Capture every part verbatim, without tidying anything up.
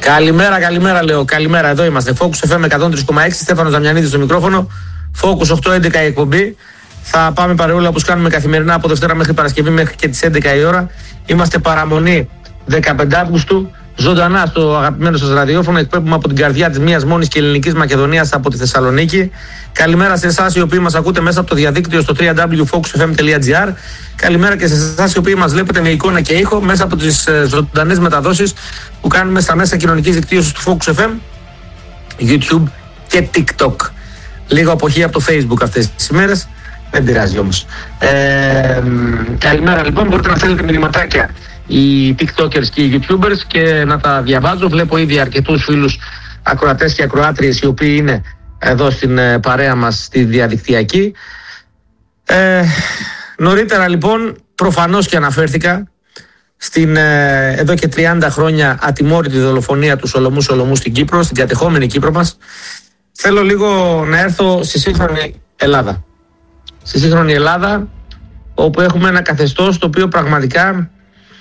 Καλημέρα, καλημέρα λέω. Καλημέρα, εδώ είμαστε. Focus εφ εμ εκατόν τρία κόμμα έξι. Στέφανος Δαμιανίδης στο μικρόφωνο. Focus οκτώ έντεκα η εκπομπή. Θα πάμε παρεούλα όπως κάνουμε καθημερινά από Δευτέρα μέχρι Παρασκευή μέχρι και τις έντεκα η ώρα. Είμαστε παραμονή δεκαπέντε Αυγούστου. Ζωντανά στο αγαπημένο σας ραδιόφωνο. Εκπέμπουμε από την καρδιά της μίας μόνης και ελληνικής Μακεδονίας από τη Θεσσαλονίκη. Καλημέρα σε εσάς οι οποίοι μας ακούτε μέσα από το διαδίκτυο στο double-u double-u double-u τελεία focus f m τελεία g r. Καλημέρα και σε εσάς οι οποίοι μας βλέπετε με εικόνα και ήχο μέσα από τις ζωντανές μεταδόσεις που κάνουμε στα μέσα κοινωνικής δικτύωσης του Focus εφ εμ, YouTube και TikTok. Λίγο αποχή από το Facebook αυτές τις ημέρες. Δεν πειράζει όμως. Ε, καλημέρα λοιπόν. Μπορείτε να στέλνετε μηνυματάκια οι TikTokers και οι YouTubers και να τα διαβάζω. Βλέπω ήδη αρκετούς φίλους ακροατές και ακροάτριες οι οποίοι είναι εδώ στην παρέα μας στη διαδικτυακή. Ε, νωρίτερα λοιπόν προφανώς και αναφέρθηκα στην ε, εδώ και τριάντα χρόνια ατιμόρυτη δολοφονία του Σολομού Σολομού στην Κύπρο, στην κατεχόμενη Κύπρο μας. Θέλω λίγο να έρθω στη σύγχρονη Ελλάδα. Στη σύγχρονη Ελλάδα όπου έχουμε ένα καθεστώς το οποίο πραγματικά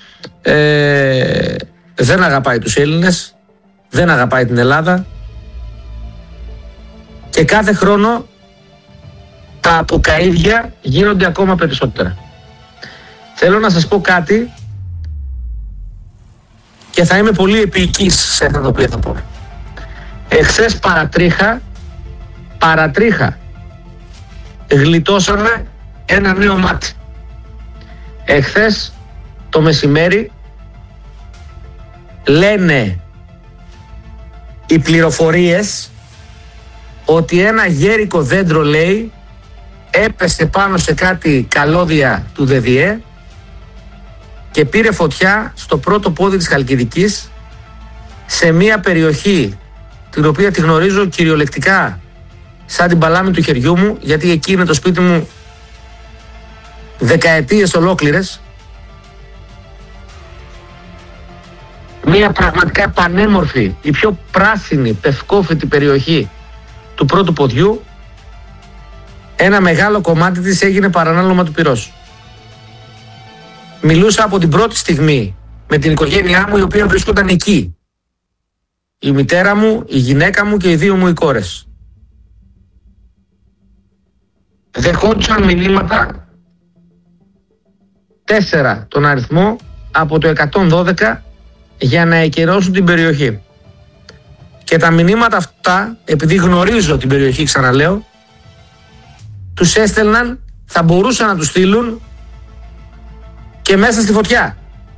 ε, δεν αγαπάει τους Έλληνες, δεν αγαπάει την Ελλάδα και κάθε χρόνο τα αποκαΐδια γίνονται ακόμα περισσότερα. Θέλω να σας πω κάτι και θα είμαι πολύ επίοικης σε αυτό το οποίο θα πω. Εχθές παρατρίχα, παρατρίχα γλιτώσαμε ένα νέο μάτι. Εχθές το μεσημέρι λένε οι πληροφορίες ότι ένα γέρικο δέντρο, λέει, έπεσε πάνω σε κάτι καλώδια του ΔΔΕ και πήρε φωτιά στο πρώτο πόδι της Χαλκιδικής, σε μια περιοχή την οποία τη γνωρίζω κυριολεκτικά σαν την παλάμη του χεριού μου, γιατί εκεί είναι το σπίτι μου δεκαετίες ολόκληρες. Μια πραγματικά πανέμορφη, η πιο πράσινη, πευκόφυτη περιοχή του πρώτου ποδιού. Ένα μεγάλο κομμάτι της έγινε παρανάλωμα του πυρός. Μιλούσα από την πρώτη στιγμή με την οικογένειά μου, η οποία βρίσκονταν εκεί. Η μητέρα μου, η γυναίκα μου και οι δύο μου οι κόρες. Δεχόντουσαν μηνύματα, τέσσερα τον αριθμό, από το εκατόν δώδεκα για να εκαιρώσουν την περιοχή. Και τα μηνύματα αυτά, επειδή γνωρίζω την περιοχή, ξαναλέω, τους έστελναν, θα μπορούσαν να τους στείλουν και μέσα στη φωτιά.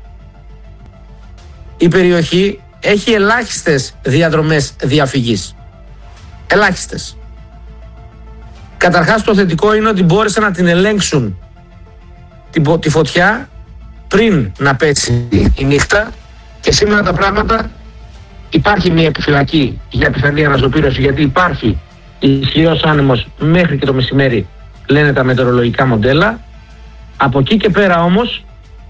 Η περιοχή έχει ελάχιστες διαδρομές διαφυγής. Ελάχιστες. Καταρχάς το θετικό είναι ότι μπόρεσαν να την ελέγξουν τη, τη φωτιά πριν να πέσει η νύχτα και σήμερα τα πράγματα, υπάρχει μια επιφυλακή για πιθανή αναζωπήρωση, γιατί υπάρχει ισχυρός άνεμος μέχρι και το μεσημέρι, λένε τα μετεωρολογικά μοντέλα. Από εκεί και πέρα όμως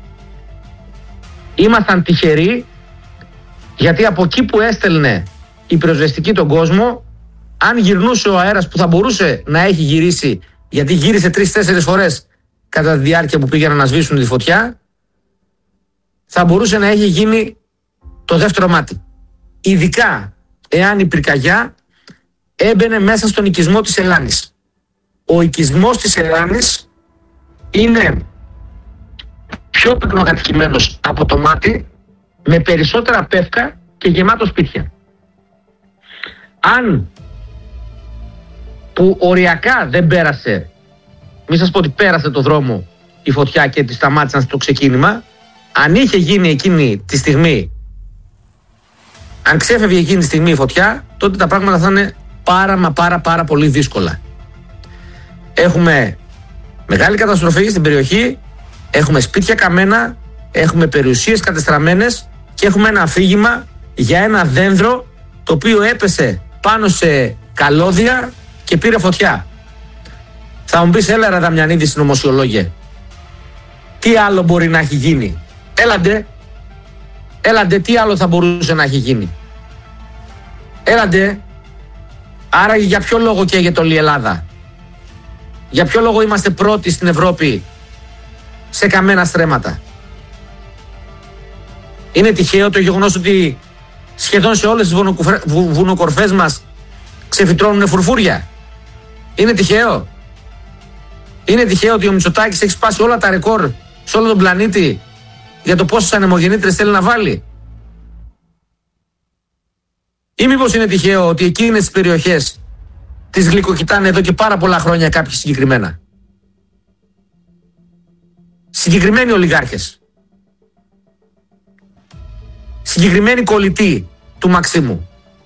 ήμασταν τυχεροί, γιατί από εκεί που έστελνε η πυροσβεστική τον κόσμο, αν γυρνούσε ο αέρας που θα μπορούσε να έχει γυρίσει, γιατί γύρισε τρεις-τέσσερις φορές κατά τη διάρκεια που πήγαιναν να σβήσουν τη φωτιά, θα μπορούσε να έχει γίνει το δεύτερο μάτι. Ειδικά εάν η πυρκαγιά έμπαινε μέσα στον οικισμό της Ελλάνης. Ο οικισμός της Ελλάνης είναι πιο πυκνοκατοικημένος από το μάτι, με περισσότερα πεύκα και γεμάτο σπίτια. Αν που οριακά δεν πέρασε, μη σας πω ότι πέρασε το δρόμο η φωτιά και τη σταμάτησαν στο ξεκίνημα, αν είχε γίνει εκείνη τη στιγμή, αν ξέφευγε εκείνη τη στιγμή η φωτιά, τότε τα πράγματα θα είναι πάρα μα πάρα πάρα πολύ δύσκολα. Έχουμε μεγάλη καταστροφή στην περιοχή, έχουμε σπίτια καμένα, έχουμε περιουσίες κατεστραμμένες και έχουμε ένα αφήγημα για ένα δένδρο το οποίο έπεσε πάνω σε καλώδια και πήρε φωτιά. Θα μου πεις, έλα ρε Δαμιανίδη, συνωμοσιολόγε, τι άλλο μπορεί να έχει γίνει? Έλαντε, έλαντε, τι άλλο θα μπορούσε να έχει γίνει? Έλαντε. Άρα για ποιο λόγο καίγεται όλη η Ελλάδα? Για ποιο λόγο είμαστε πρώτοι στην Ευρώπη σε καμένα στρέμματα? Είναι τυχαίο το γεγονός ότι σχεδόν σε όλες τις βουνοκορφές μας ξεφυτρώνουν φουρφούρια. Είναι τυχαίο? Είναι τυχαίο ότι ο Μητσοτάκης έχει σπάσει όλα τα ρεκόρ σε όλο τον πλανήτη για το πόσες ανεμογεννήτρες θέλει να βάλει? Ή μήπως είναι τυχαίο ότι εκείνες τις περιοχές τις γλυκοκοιτάνε εδώ και πάρα πολλά χρόνια κάποιοι συγκεκριμένα? Συγκεκριμένοι ολιγάρχες, συγκεκριμένοι κολλητοί του Μαξίμου.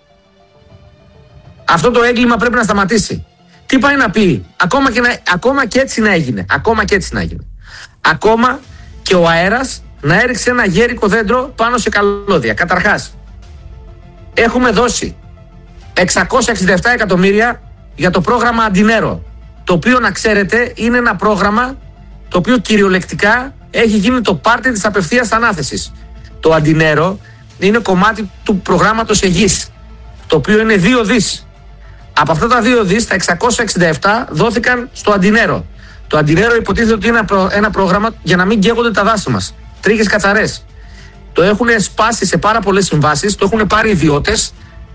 Αυτό το έγκλημα πρέπει να σταματήσει. Τι πάει να πει? Ακόμα και, να, ακόμα και έτσι να έγινε. Ακόμα και έτσι να έγινε. Ακόμα και ο αέρας να έριξε ένα γέρικο δέντρο πάνω σε καλώδια. Καταρχάς, έχουμε δώσει εξακόσια εξήντα επτά εκατομμύρια για το πρόγραμμα Αντινέρο, το οποίο, να ξέρετε, είναι ένα πρόγραμμα το οποίο κυριολεκτικά έχει γίνει το πάρτι της απευθείας ανάθεσης. Το Αντινέρο είναι κομμάτι του προγράμματος Αιγής, το οποίο είναι δύο δις. Από αυτά τα δύο δις, τα εξακόσια εξήντα επτά δόθηκαν στο Αντινέρο. Το Αντινέρο υποτίθεται ότι είναι ένα, προ, ένα πρόγραμμα για να μην καίγονται τα δάση μας. Τρίχες κατσαρές. Το έχουν σπάσει σε πάρα πολλές συμβάσεις, το έχουν πάρει ιδιώτες,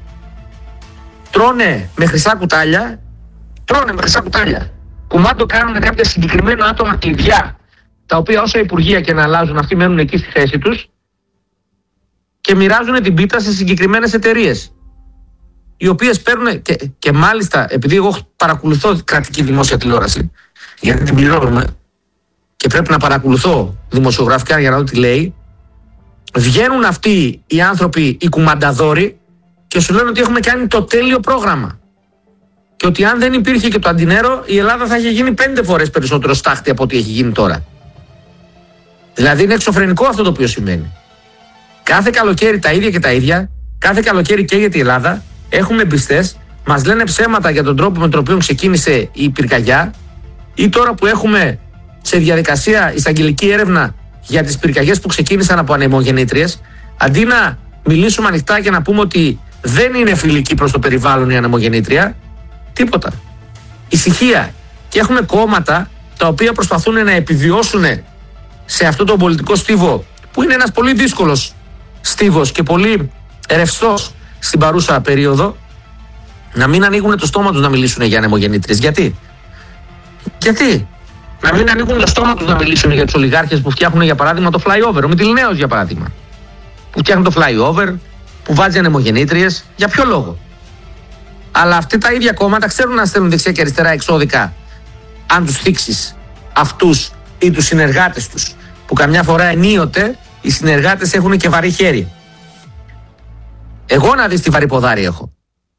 τρώνε με χρυσά κουτάλια, τρώνε με χρυσά κουτάλια. Κουμάντο κάνουν κάποια συγκεκριμένα άτομα κλειδιά, τα οποία όσα υπουργεία και να αλλάζουν, αυτοί μένουν εκεί στη θέση τους και μοιράζουν την πίτα σε συγκεκριμένες εταιρείες, οι οποίες παίρνουν και, και μάλιστα, επειδή εγώ παρακολουθώ κρατική δημόσια τηλεόραση, γιατί την πληρώνουμε και πρέπει να παρακολουθώ δημοσιογραφικά για να δω τι λέει, βγαίνουν αυτοί οι άνθρωποι, οι κουμανταδόροι, και σου λένε ότι έχουμε κάνει το τέλειο πρόγραμμα. Και ότι αν δεν υπήρχε και το Αντινέρο, η Ελλάδα θα είχε γίνει πέντε φορές περισσότερο στάχτη από ό,τι έχει γίνει τώρα. Δηλαδή είναι εξωφρενικό αυτό το οποίο σημαίνει. Κάθε καλοκαίρι τα ίδια και τα ίδια, κάθε καλοκαίρι καίγεται η Ελλάδα, έχουμε εμπιστές, μας λένε ψέματα για τον τρόπο με τον οποίο ξεκίνησε η πυρκαγιά, ή τώρα που έχουμε σε διαδικασία εισαγγελική έρευνα για τις πυρκαγιές που ξεκίνησαν από ανεμογεννήτριες, αντί να μιλήσουμε ανοιχτά και να πούμε ότι δεν είναι φιλική προς το περιβάλλον η ανεμογεννήτρια, τίποτα. Ησυχία. Και έχουμε κόμματα τα οποία προσπαθούν να επιβιώσουν σε αυτό τον πολιτικό στίβο, που είναι ένας πολύ δύσκολος στίβος και πολύ ρευστός στην παρούσα περίοδο, να μην ανοίγουν το στόμα τους να μιλήσουν για ανεμογεννήτριες. Γιατί? Γιατί? Να μην ανοίγουν το στόμα τους να μιλήσουν για τους ολιγάρχες που φτιάχνουν, για παράδειγμα, το flyover. Ο Μυτιληναίος, για παράδειγμα, που φτιάχνουν το flyover, που βάζει ανεμογεννήτριες. Για ποιο λόγο? Αλλά αυτοί τα ίδια κόμματα ξέρουν να στέλνουν δεξιά και αριστερά εξώδικα, αν τους θίξεις αυτούς ή τους συνεργάτες τους, που καμιά φορά ενίοτε οι συνεργάτες έχουν και βαρύ χέρι. Εγώ να δεις τι βαρύ ποδάρι έχω.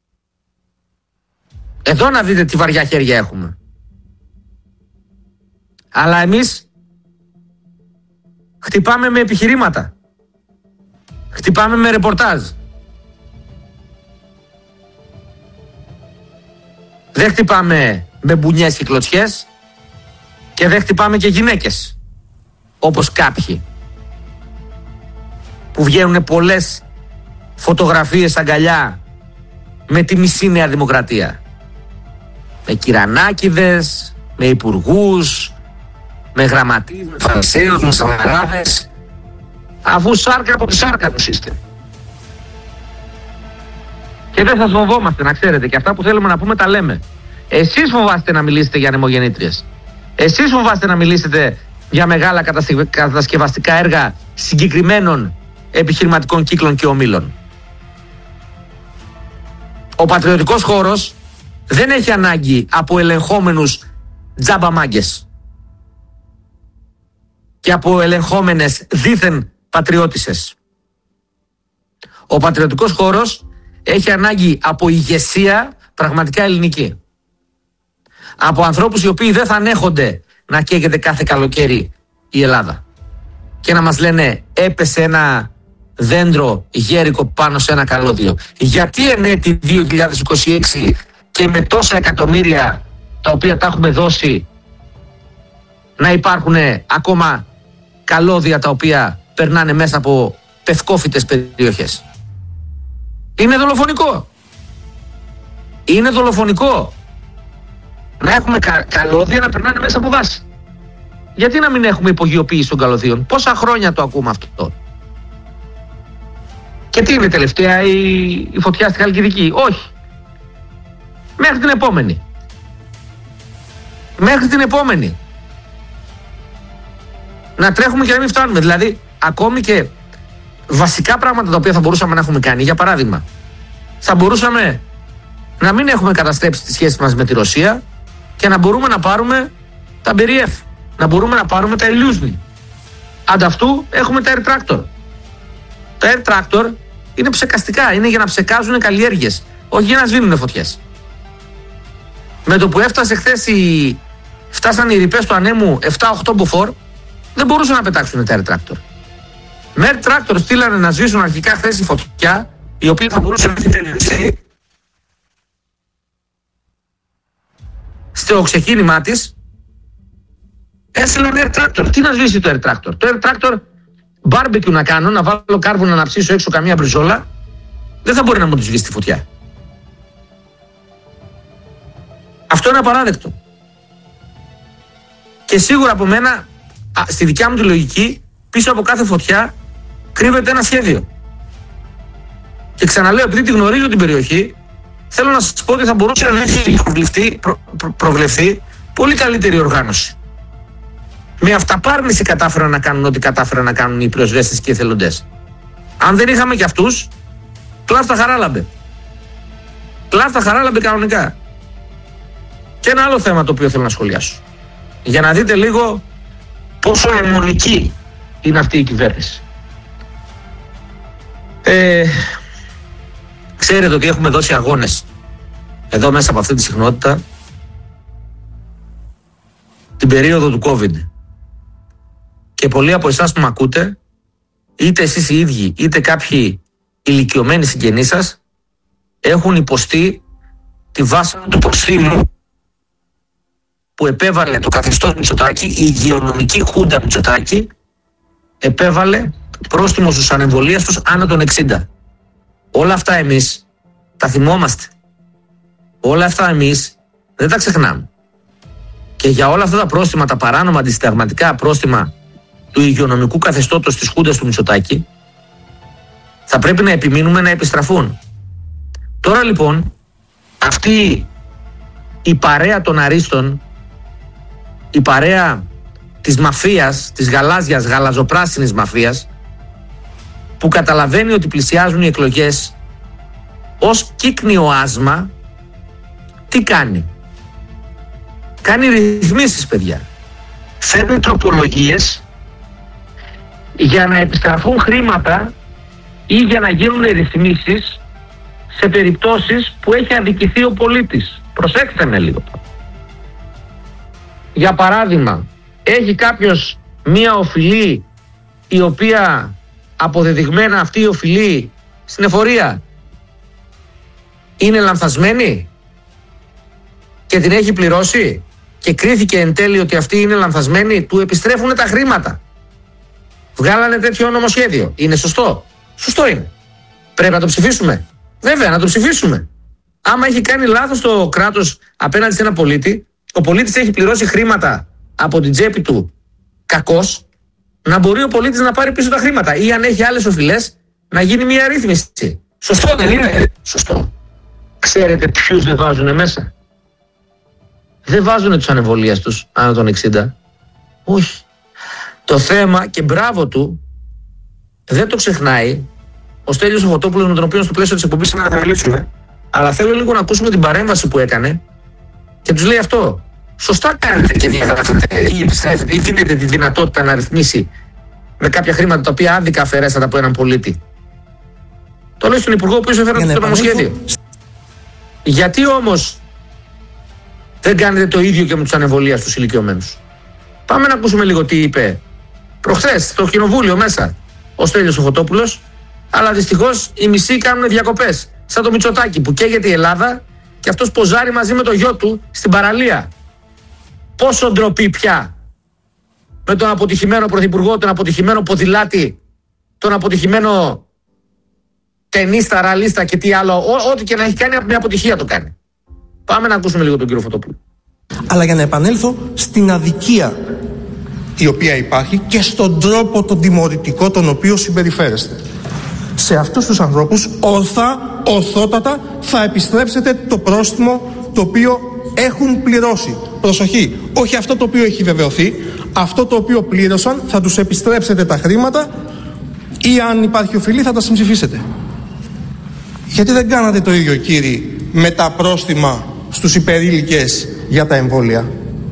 Εδώ να δείτε τι βαριά χέρια έχουμε. Αλλά εμείς χτυπάμε με επιχειρήματα. Χτυπάμε με ρεπορτάζ. Δεν χτυπάμε με μπουνιές και κλωτσιές και δεν χτυπάμε και γυναίκες, όπως κάποιοι που βγαίνουν πολλές φωτογραφίες αγκαλιά με τη μισή Νέα Δημοκρατία, με κυρανάκηδες, με υπουργούς, με γραμματείς, με φαρισαίους, με σαμαράδες, αφού σάρκα από τη σάρκα τους είστε. Και δεν σας φοβόμαστε, να ξέρετε, και αυτά που θέλουμε να πούμε τα λέμε. Εσείς φοβάστε να μιλήσετε για ανεμογεννήτριες. Εσείς φοβάστε να μιλήσετε για μεγάλα κατασκευαστικά έργα συγκεκριμένων επιχειρηματικών κύκλων και ομίλων. Ο πατριωτικός χώρος δεν έχει ανάγκη από ελεγχόμενους τζάμπαμάγκες και από ελεγχόμενες δήθεν πατριώτισσες. Ο πατριωτικός χώρος έχει ανάγκη από ηγεσία πραγματικά ελληνική. Από ανθρώπους οι οποίοι δεν θα ανέχονται να καίγεται κάθε καλοκαίρι η Ελλάδα και να μας λένε έπεσε ένα δέντρο γέρικο πάνω σε ένα καλώδιο. Γιατί εν έτη δύο χιλιάδες είκοσι έξι και με τόσα εκατομμύρια τα οποία τα έχουμε δώσει να υπάρχουν ακόμα καλώδια τα οποία περνάνε μέσα από πευκόφυτες περιοχές? Είναι δολοφονικό. Είναι δολοφονικό να έχουμε κα- καλώδια να περνάνε μέσα από δάση. Γιατί να μην έχουμε υπογειοποίηση των καλωδίων? Πόσα χρόνια το ακούμε αυτό? Και Και τι είναι τελευταία η, η φωτιά στη Χαλκιδική? Όχι. Μέχρι την επόμενη. Μέχρι την επόμενη. Να τρέχουμε και να μην φτάνουμε. Δηλαδή, ακόμη και βασικά πράγματα τα οποία θα μπορούσαμε να έχουμε κάνει. Για παράδειγμα, θα μπορούσαμε να μην έχουμε καταστρέψει τη σχέση μας με τη Ρωσία και να μπορούμε να πάρουμε τα Μπεριέφ, να μπορούμε να πάρουμε τα Ηλιούσνη. Ανταυτού έχουμε τα Air Tractor. Τα Air Tractor είναι ψεκαστικά, είναι για να ψεκάζουν καλλιέργειες, όχι για να σβήνουν φωτιές. Με το που έφτασε χθες η... φτάσαν οι ρηπές του ανέμου επτά οχτώ μποφόρ, δεν μπορούσαν να πετάξουν τα Air Tractor. Με Air Tractor στείλανε να σβήσουν αρχικά χθες η φωτιά, η οποία θα μπορούσε να τελειώσει στο ξεκίνημά της. Έστειλαν Air Tractor. Τι να σβήσει το Air Tractor? Το Air Tractor barbecue να κάνω, να βάλω κάρβουνα να ψήσω έξω καμία μπριζόλα, δεν θα μπορεί να μου τη σβήσει τη φωτιά. Αυτό είναι απαράδεκτο. Και σίγουρα από μένα, α, στη δικιά μου τη λογική, πίσω από κάθε φωτιά κρύβεται ένα σχέδιο. Και ξαναλέω, επειδή τη γνωρίζω την περιοχή, θέλω να σας πω ότι θα μπορούσε να έχει προβλεφθεί, προ, προ, προβλεφθεί πολύ καλύτερη οργάνωση. Με αυταπάρνηση κατάφεραν να κάνουν ό,τι κατάφεραν να κάνουν οι πυροσβέστες και οι εθελοντές. Αν δεν είχαμε κι αυτούς, κλάφτα χαράλαμπε. Κλάφτα χαράλαμπε κανονικά. Και ένα άλλο θέμα το οποίο θέλω να σχολιάσω. Για να δείτε λίγο πόσο αιμονική είναι αυτή η κυβέρνηση. Ε, ξέρετε ότι έχουμε δώσει αγώνες εδώ μέσα από αυτή τη συχνότητα την περίοδο του COVID. Και πολλοί από εσάς που με ακούτε, είτε εσείς οι ίδιοι, είτε κάποιοι ηλικιωμένοι συγγενείς σας, έχουν υποστεί τη βάση του προστήμου που επέβαλε το καθεστώς Μητσοτάκη, η υγειονομική χούντα Μητσοτάκη, επέβαλε πρόστιμο στους ανεμβολίαστους άνω των εξήντα. Όλα αυτά εμείς τα θυμόμαστε. Όλα αυτά εμείς δεν τα ξεχνάμε. Και για όλα αυτά τα πρόστιμα, τα παράνομα αντισυνταγματικά πρόστιμα του υγειονομικού καθεστώτος της χούντας του Μητσοτάκη, θα πρέπει να επιμείνουμε να επιστραφούν. Τώρα λοιπόν, αυτή η παρέα των αρίστων, η παρέα της μαφίας, της γαλάζιας, γαλαζοπράσινης μαφίας, που καταλαβαίνει ότι πλησιάζουν οι εκλογές, ως κύκνιο άσμα, τι κάνει? Κάνει ρυθμίσεις, παιδιά. Φέρνει τροπολογίες για να επιστραφούν χρήματα ή για να γίνουν ρυθμίσεις σε περιπτώσεις που έχει αδικηθεί ο πολίτης. Προσέξτε με λίγο. Για παράδειγμα, έχει κάποιος μία οφειλή η οποία αποδεδειγμένα αυτή η οφειλή στην εφορία είναι λανθασμένη και την έχει πληρώσει και κρίθηκε εν τέλει ότι αυτή είναι λανθασμένη, του επιστρέφουν τα χρήματα. Βγάλανε τέτοιο νομοσχέδιο. Είναι σωστό? Σωστό είναι. Πρέπει να το ψηφίσουμε? Βέβαια, να το ψηφίσουμε. Άμα έχει κάνει λάθος το κράτος απέναντι σε ένα πολίτη, ο πολίτης έχει πληρώσει χρήματα από την τσέπη του κακώς, να μπορεί ο πολίτης να πάρει πίσω τα χρήματα. Ή αν έχει άλλες οφειλές, να γίνει μια ρύθμιση. Σωστό δεν είναι? Σωστό. Ξέρετε ποιους δεν βάζουν μέσα? Δεν βάζουν τους ανεμβολίαστους άνω των εξήντα. Όχι. Το θέμα, και μπράβο του, δεν το ξεχνάει ο Στέλιος ο Φωτόπουλος, με τον οποίο στο πλαίσιο της εκπομπής να μιλήσουμε. Αλλά θέλω λίγο να ακούσουμε την παρέμβαση που έκανε και τους λέει αυτό. Σωστά κάνετε και διαγράφετε ή επιστρέφετε ή δίνετε τη δυνατότητα να ρυθμίσει με κάποια χρήματα τα οποία άδικα αφαιρέσατε από έναν πολίτη. Το λέει στον Υπουργό, ο οποίος έφερε το νομοσχέδιο. Γιατί όμως δεν κάνετε το ίδιο και με τους ανεμβολίαστους στους ηλικιωμένους? Πάμε να ακούσουμε λίγο τι είπε προχθές στο κοινοβούλιο μέσα ο Στέλιος ο Φωτόπουλος. Αλλά δυστυχώς οι μισοί κάνουν διακοπές. Σαν το Μητσοτάκη που καίγεται η Ελλάδα και αυτός ποζάρει μαζί με το γιο του στην παραλία. Πόσο ντροπή πια με τον αποτυχημένο πρωθυπουργό, τον αποτυχημένο ποδηλάτη, τον αποτυχημένο ταινίστα, ραλίστα και τι άλλο, ό, ό,τι και να έχει κάνει με αποτυχία το κάνει. Πάμε να ακούσουμε λίγο τον κύριο Φωτόπουλο. Αλλά για να επανέλθω στην αδικία η οποία υπάρχει και στον τρόπο τον τιμωρητικό τον οποίο συμπεριφέρεστε. σε αυτούς τους ανθρώπους ορθά, ορθότατα θα επιστρέψετε το πρόστιμο το οποίο έχουν πληρώσει. Προσοχή, όχι αυτό το οποίο έχει βεβαιωθεί, αυτό το οποίο πλήρωσαν θα τους επιστρέψετε τα χρήματα ή αν υπάρχει οφειλή θα τα συμψηφίσετε. Γιατί δεν κάνατε το ίδιο, κύριοι, με τα πρόστιμα στους υπερήλικες για τα εμβόλια?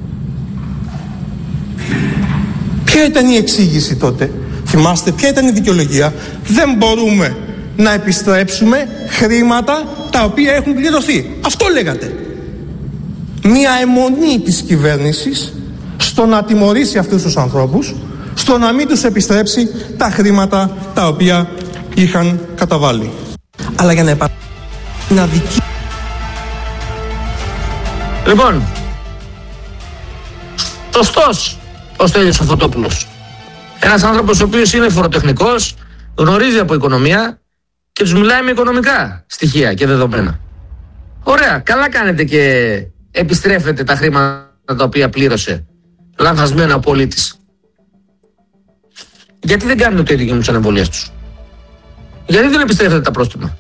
Ποια ήταν η εξήγηση τότε? Θυμάστε ποια ήταν η δικαιολογία? Δεν μπορούμε να επιστρέψουμε χρήματα τα οποία έχουν πληρωθεί. Αυτό λέγατε. Μία αιμονή της κυβέρνησης στο να τιμωρήσει αυτούς τους ανθρώπους, στο να μην τους επιστρέψει τα χρήματα τα οποία είχαν καταβάλει. Αλλά για να επα... να δικη... Λοιπόν, σωστός ο Στέλιος ο Φωτόπουλος. Ένας άνθρωπος ο οποίος είναι φοροτεχνικός, γνωρίζει από οικονομία και τους μιλάει με οικονομικά στοιχεία και δεδομένα. Ωραία, καλά κάνετε και επιστρέφετε τα χρήματα τα οποία πλήρωσε λανθασμένα ο πολίτης. Γιατί δεν κάνετε το ίδιο και με τους ανεμβολίες τους? Γιατί δεν επιστρέφετε τα πρόστιμα?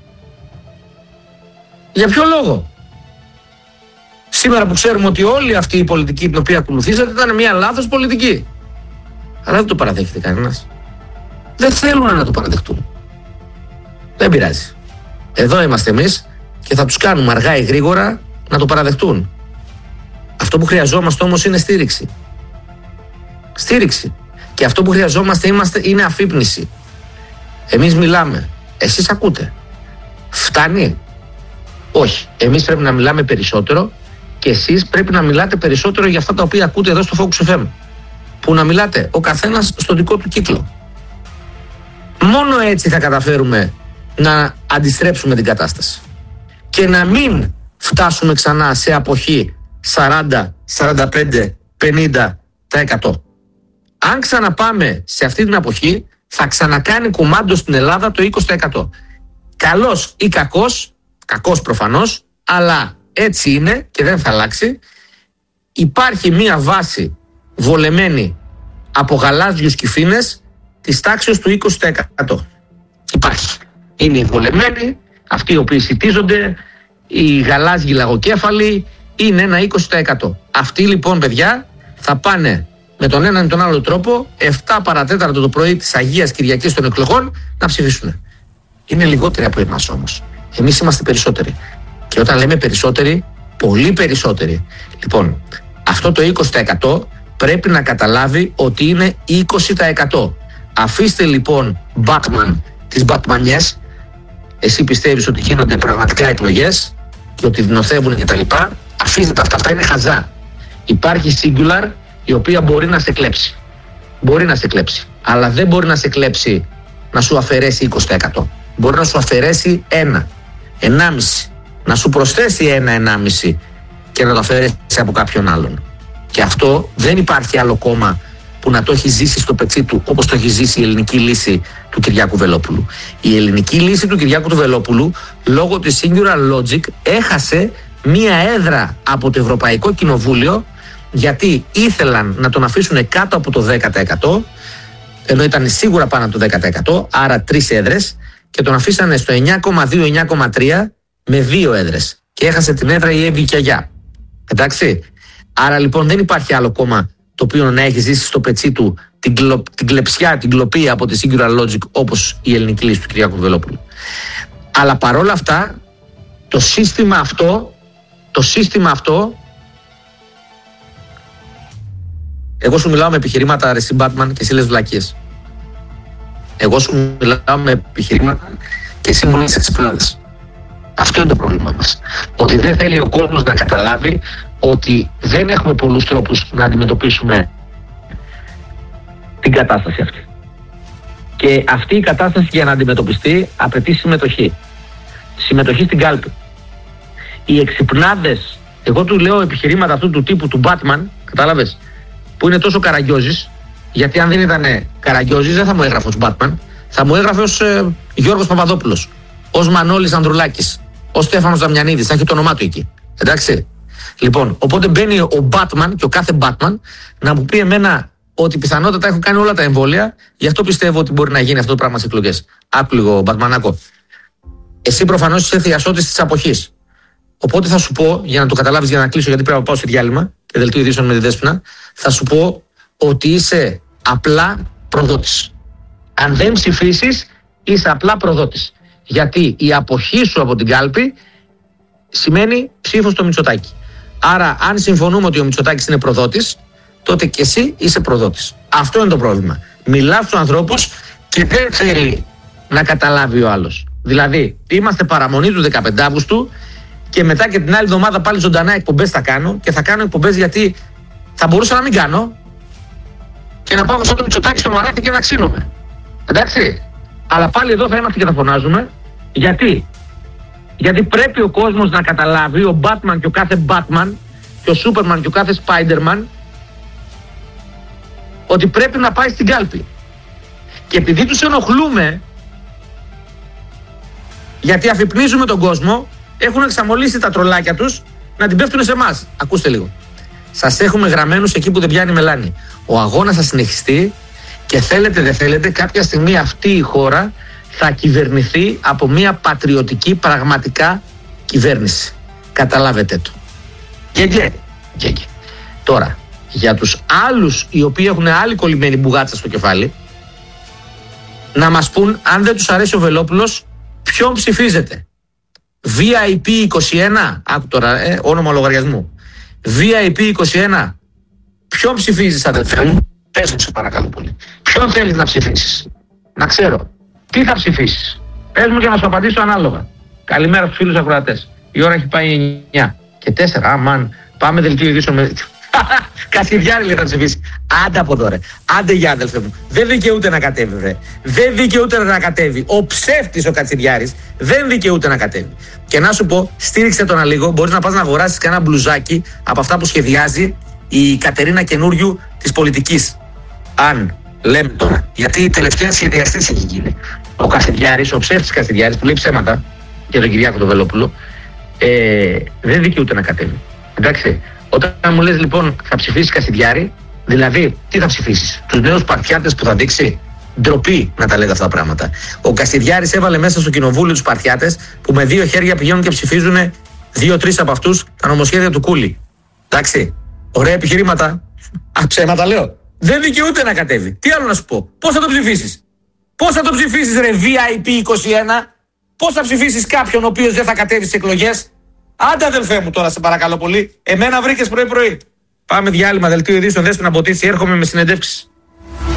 Για ποιο λόγο? Σήμερα που ξέρουμε ότι όλη αυτή η πολιτική την οποία ακολουθήσατε ήταν μια λάθος πολιτική. Αλλά δεν το παραδέχεται κανένας. Δεν θέλουν να το παραδεχτούν. Δεν πειράζει. Εδώ είμαστε εμείς και θα τους κάνουμε αργά ή γρήγορα να το παραδεχτούν. Αυτό που χρειαζόμαστε όμως είναι στήριξη. Στήριξη. Και αυτό που χρειαζόμαστε είμαστε, είναι αφύπνιση. Εμείς μιλάμε. Εσείς ακούτε. Φτάνει? Όχι. Εμείς πρέπει να μιλάμε περισσότερο και εσείς πρέπει να μιλάτε περισσότερο για αυτά τα οποία ακούτε εδώ στο Focus εφ εμ. Που να μιλάτε ο καθένας στον δικό του κύκλο. Μόνο έτσι θα καταφέρουμε να αντιστρέψουμε την κατάσταση. Και να μην φτάσουμε ξανά σε αποχή σαράντα, σαράντα πέντε, πενήντα τοις εκατό. Αν ξαναπάμε σε αυτή την αποχή, θα ξανακάνει κουμάντο στην Ελλάδα το είκοσι τοις εκατό. Καλός ή κακός, κακός προφανώς, αλλά έτσι είναι και δεν θα αλλάξει. Υπάρχει μία βάση βολεμένη από γαλάζιους κυφήνες της τάξης του είκοσι τοις εκατό. Υπάρχει. Είναι οι βολεμένοι, αυτοί οι οποίοι σιτίζονται, οι γαλάζιοι λαγοκέφαλοι, είναι ένα είκοσι τοις εκατό. Αυτοί λοιπόν, παιδιά, θα πάνε με τον έναν ή τον άλλο τρόπο επτά παρατέταρτο το πρωί της Αγίας Κυριακής των εκλογών να ψηφίσουν. Είναι λιγότεροι από εμάς όμως. Εμείς είμαστε περισσότεροι. Και όταν λέμε περισσότεροι, πολύ περισσότεροι. Λοιπόν, αυτό το είκοσι τοις εκατό πρέπει να καταλάβει ότι είναι είκοσι τοις εκατό. Αφήστε λοιπόν Batman, τις Batmaniές. Εσύ πιστεύεις ότι γίνονται πραγματικά εκλογές και ότι δημοθεύουν και τα λοιπά? Αφήστε τα αυτά, αυτά είναι χαζά. Υπάρχει Singular η οποία μπορεί να σε κλέψει. Μπορεί να σε κλέψει. Αλλά δεν μπορεί να σε κλέψει να σου αφαιρέσει είκοσι τοις εκατό. Μπορεί να σου αφαιρέσει ένα, ενάμιση. Να σου προσθέσει ένα, ενάμιση και να το αφαιρέσει από κάποιον άλλον. Και αυτό δεν υπάρχει άλλο κόμμα που να το έχει ζήσει στο πετσί του όπως το έχει ζήσει η ελληνική λύση του Κυριάκου Βελόπουλου. Η ελληνική λύση του Κυριάκου του Βελόπουλου, λόγω της Singular Logic, έχασε μία έδρα από το Ευρωπαϊκό Κοινοβούλιο, γιατί ήθελαν να τον αφήσουν κάτω από το δέκα τοις εκατό, ενώ ήταν σίγουρα πάνω από το δέκα τοις εκατό, άρα τρεις έδρες, και τον αφήσανε στο εννιά κόμμα δύο εννιά κόμμα τρία με δύο έδρες. Και έχασε την έδρα η Εύη Κιαγιά. Εντάξει. Άρα λοιπόν δεν υπάρχει άλλο κόμμα το οποίο να έχει ζήσει στο πετσί του την, κλο, την κλεψιά, την κλοπή από τη Singular Logic όπως η ελληνική λύση του Κυριάκου του Βελόπουλου. Αλλά παρόλα αυτά, το σύστημα αυτό, το σύστημα αυτό, εγώ σου μιλάω με επιχειρήματα, ρε Batman, και εσύ λες βλακίες. Εγώ σου μιλάω με επιχειρήματα και εσύ μου λες εξυπνάδες. Αυτό είναι το πρόβλημα μας. Ότι δεν θέλει ο κόσμος να καταλάβει ότι δεν έχουμε πολλούς τρόπους να αντιμετωπίσουμε την κατάσταση αυτή. Και αυτή η κατάσταση για να αντιμετωπιστεί απαιτεί συμμετοχή. Συμμετοχή στην κάλπη. Οι εξυπνάδες, εγώ του λέω επιχειρήματα αυτού του τύπου του Batman, κατάλαβες, που είναι τόσο καραγκιόζης, γιατί αν δεν ήταν καραγκιόζης δεν θα μου έγραφε ως Batman, θα μου έγραφε ως ε, Γιώργος Παπαδόπουλος, ως Μανώλης Ανδρουλάκης, ως Στέφανος Δαμιανίδης, θα έχει το όνομά του εκεί. Εντάξει. Λοιπόν, οπότε μπαίνει ο Batman και ο κάθε Batman να μου πει εμένα ότι πιθανότατα έχουν κάνει όλα τα εμβόλια, γι' αυτό πιστεύω ότι μπορεί να γίνει αυτό το πράγμα στις εκλογές. Άκου λίγο, Μπατμανάκο. Εσύ προφανώς είσαι θειασότης της αποχής. Οπότε θα σου πω, για να το καταλάβεις, για να κλείσω, γιατί πρέπει να πάω σε διάλειμμα και δελτίο ειδήσεων με τη Δέσποινα, θα σου πω ότι είσαι απλά προδότης. Αν δεν ψηφίσεις, είσαι απλά προδότης. Γιατί η αποχή σου από την κάλπη σημαίνει ψήφο στο Μητσοτάκη. Άρα, αν συμφωνούμε ότι ο Μητσοτάκης είναι προδότης, τότε και εσύ είσαι προδότης. Αυτό είναι το πρόβλημα. Μιλάς στους ανθρώπους και δεν θέλει να καταλάβει ο άλλος. Δηλαδή, είμαστε παραμονή του δεκαπέντε Αυγούστου και μετά και την άλλη εβδομάδα πάλι ζωντανά εκπομπές θα κάνω και θα κάνω εκπομπές γιατί θα μπορούσα να μην κάνω και να πάω σαν το Μητσοτάκη στο μαράθι και να ξύνομαι. Εντάξει. Αλλά πάλι εδώ θα είμαστε και θα φωνάζουμε. Γιατί? Γιατί πρέπει ο κόσμος να καταλάβει, ο Batman και ο κάθε Batman και ο Superman και ο κάθε Spiderman, ότι πρέπει να πάει στην κάλπη. Και επειδή τους ενοχλούμε, γιατί αφυπνίζουμε τον κόσμο, έχουν εξαμολύσει τα τρολάκια τους να την πέφτουν σε εμάς. Ακούστε λίγο. Σας έχουμε γραμμένους εκεί που δεν πιάνει μελάνη. Ο αγώνας θα συνεχιστεί και θέλετε δεν θέλετε, κάποια στιγμή αυτή η χώρα θα κυβερνηθεί από μια πατριωτική πραγματικά κυβέρνηση. Καταλάβετε το. Και και, και, και. Τώρα, για τους άλλους οι οποίοι έχουν άλλη κολλημένη μπουγάτσα στο κεφάλι, να μας πούν, αν δεν τους αρέσει ο Βελόπουλος, ποιον ψηφίζετε? βι άι πι είκοσι ένα, άκου τώρα, ε, όνομα λογαριασμού. βι άι πι είκοσι ένα, ποιον ψηφίζεις, αδελφέ μου? Πες μου σε παρακαλώ πολύ. Ποιον θέλεις να ψηφίσεις? Να ξέρω. Τι θα ψηφίσεις? Πες μου και να σου απαντήσω ανάλογα. Καλημέρα στους φίλους ακροατές. Η ώρα έχει πάει εννιά και τέσσερα. Αμάν, πάμε δελτίο ειδήσεων με... Κασιδιάρη λέει θα ψηφίσει. Άντε από εδώ ρε. Άντε για αδελφέ μου. Δεν δικαιούται να κατέβει βρε. Δεν δικαιούται να κατέβει. Ο ψεύτης ο Κατσιδιάρης δεν δικαιούται να κατέβει. Και να σου πω, στήριξε τον λίγο. Μπορείς να πας να αγοράσεις κανένα μπλουζάκι από αυτά που σχεδιάζει η Κατερίνα Καινούριου της πολιτικής. Αν λέμε τώρα, γιατί η τελευταία σχεδιαστής έχει γίνει. Ο Κασιδιάρης, ο ψεύτης Κασιδιάρης που λέει ψέματα για τον Κυριάκο τον Βελόπουλο, ε, δεν δικαιούται να κατέβει. Εντάξει. Όταν μου λες λοιπόν θα ψηφίσεις Κασιδιάρη, δηλαδή τι θα ψηφίσεις? Τους νέους παρτιάτες που θα δείξει? Ντροπή να τα λέτε αυτά τα πράγματα. Ο Κασιδιάρης έβαλε μέσα στο κοινοβούλιο τους παρτιάτες που με δύο χέρια πηγαίνουν και ψηφίζουν δύο-τρεις από αυτούς τα νομοσχέδια του Κούλη. Εντάξει. Ωραία επιχειρήματα. Α, ψέματα λέω. Δεν δικαιούται να κατέβει. Τι άλλο να σου πω? Πώς θα το ψηφίσεις? Πώς θα το ψηφίσεις ρε βι άι πι είκοσι ένα? Πώς θα ψηφίσεις κάποιον ο οποίος δεν θα κατέβει στις εκλογές? Άντε αδελφέ μου τώρα σε παρακαλώ πολύ. Εμένα βρήκες πρωί πρωί. Πάμε διάλειμμα, δελτίο ειδήσεων, δες την αποτίση, έρχομαι με συνεντεύξεις.